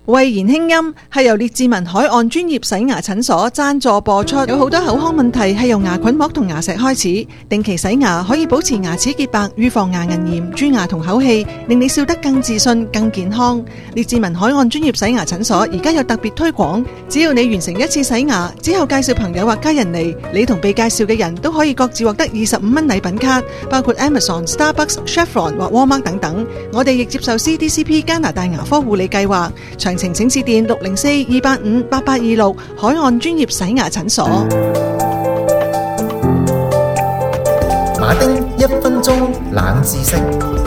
慧言輕音係由列治文海岸專業洗牙診所贊助播出。有好多口腔問題係由牙菌膜同牙石開始，定期洗牙可以保持牙齒潔白，預防牙齦炎、蛀牙同口氣，令你笑得更自信、更健康。列治文海岸專業洗牙診所而家有特別推廣，只要你完成一次洗牙之後介紹朋友或家人嚟，你同被介紹嘅人都可以各自獲得25蚊禮品卡，包括 Amazon、Starbucks、Chevron 或 Walmart 等等。我哋亦接受 CDCP 加拿大牙科護理計劃，詳情請致電604-285-8826海岸專業洗牙診所。 馬丁1分鐘冷知識。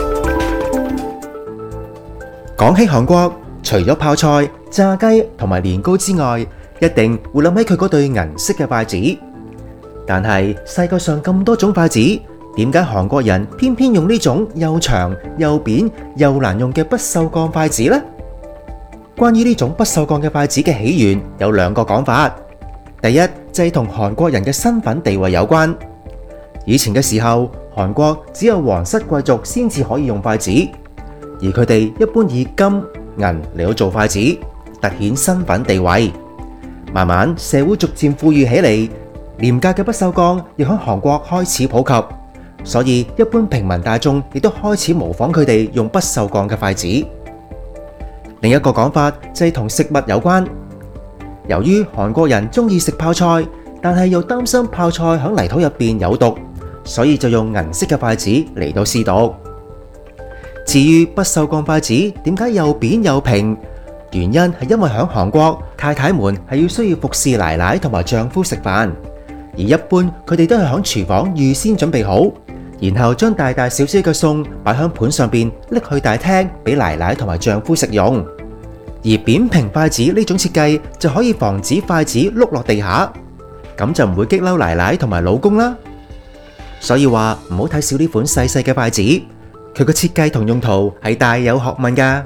講起韓國，除咗泡菜、炸雞同埋年糕之外，一定會諗起佢嗰對銀色嘅筷子。但係世界上咁多種筷子，點解韓國人偏偏用呢種又長又扁又難用嘅不鏽鋼筷子呢？關於呢種不鏽鋼嘅筷子嘅起源有兩個講法。第一就係同韓國人嘅身份地位有關。以前嘅時候，韓國只有皇室貴族先至可以用筷子，而佢哋一般以金銀嚟到做筷子，凸顯身份地位。慢慢社會逐漸富裕起嚟，廉價嘅不鏽鋼亦喺韓國開始普及，所以一般平民大眾亦都開始模仿佢哋用不鏽鋼嘅筷子。另一個講法就係同食物有關。由於韓國人中意食泡菜，但係又擔心泡菜喺泥土入邊有毒，所以就用銀色嘅筷子嚟到試毒。至於不鏽鋼筷子點解又扁又平？原因係因為喺韓國，太太們係需要服侍奶奶同埋丈夫食飯，而一般佢哋都係喺廚房預先準備好，然後將大大小小嘅餸擺喺盤上邊，拎去大廳俾奶奶同埋丈夫食用。而扁平筷子呢種設計就可以防止筷子碌落地下，咁就唔會激嬲奶奶同埋老公啦。所以話唔好睇少呢款細細嘅筷子，佢個設計同用途係大有學問㗎。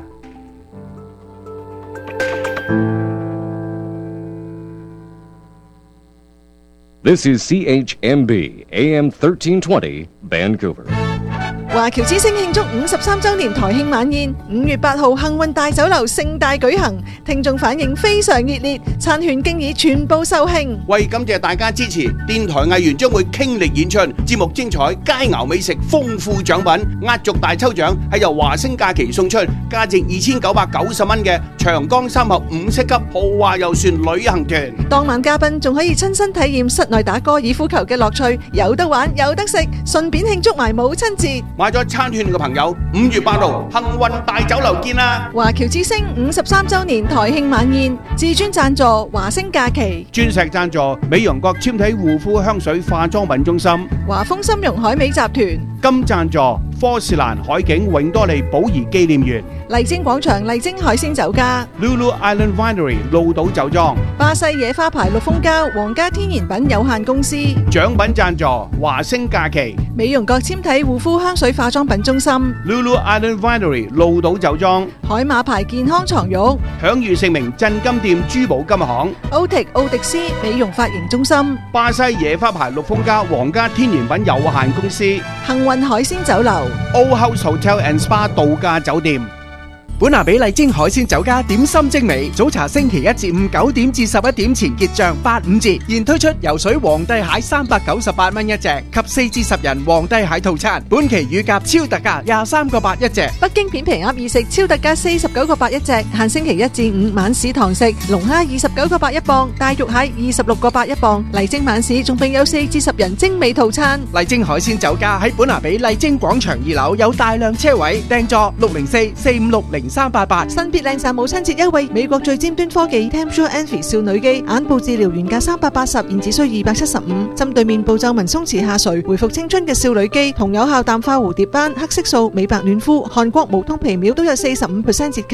This is CHMB AM 1320 Vancouver。 華僑之星慶祝53週年台慶晚宴，5月8號幸運大酒樓盛大舉行，聽眾反應非常熱烈，餐券經已全部售罄。 為感謝大家支持，電台藝員將會傾力演出，節目精彩，佳肴美食，豐富獎品，壓軸大抽獎係由華星假期送出，價值2990蚊嘅長江三峽5星級豪華遊船旅行團。 當晚嘉賓仲可以親身體驗室內打高爾夫球嘅樂趣，有得玩有得食，順便慶祝埋母親節。 買咗餐券嘅朋友，5月8號幸運大酒樓見啦！ 華僑之星53週年台慶晚宴，至尊贊助華星假期， 鑽石贊助美容國纖體護膚香水化妝品中心， 華豐參茸海味集團， 金贊助科士蘭海景永多利寶儀紀念園， 麗晶廣場麗晶海鮮酒家， Lulu Island Winery 鹿島酒莊， 巴西野花牌綠蜂膠皇家天然品有限公司， 獎品贊助華星假期， 美容國纖體護膚香水化妝品中心， Lulu Island Winery 鹿島酒莊， 海馬牌健康床褥， 享譽盛名鎮金店珠寶金行， 歐迪斯美容髮型中心， 巴西野花牌綠蜂膠皇家天然品有限公司， 幸運海鮮酒樓 Old House Hotel and Spa 度假酒店。 本拿比麗晶海鮮酒家點心精美，早茶星期1至5 9點至11點前結賬85折，現推出游水皇帝蟹398蚊一隻及4至10人皇帝蟹套餐，本期乳鴿超特價23個8一隻， 北京片皮鴨易食超特價49個8一隻，限星期1至5晚市堂食，龍蝦29個8一磅，大肉蟹26個8一磅，麗晶晚市仲並有4至10人精美套餐。 麗晶海鮮酒家喺本拿比麗晶廣場2樓有大量車位，訂座604-456-0388。 新必靚讚母親節優惠，美國最尖端科技 Tempsure Envy 少女肌眼部治療原價380，現只需275，針對面部皺紋鬆弛下垂，回復青春嘅少女肌，同有效淡化蝴蝶斑、黑色素、美白暖膚，韓國無痛皮秒都有45% 折。